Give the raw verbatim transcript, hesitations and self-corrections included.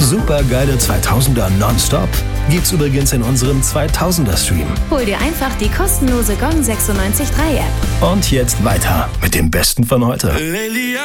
Super geile zweitausender nonstop gibt's übrigens in unserem zweitausender Stream. Hol dir einfach die kostenlose Gong sechsundneunzig Komma drei App. Und jetzt weiter mit dem Besten von heute.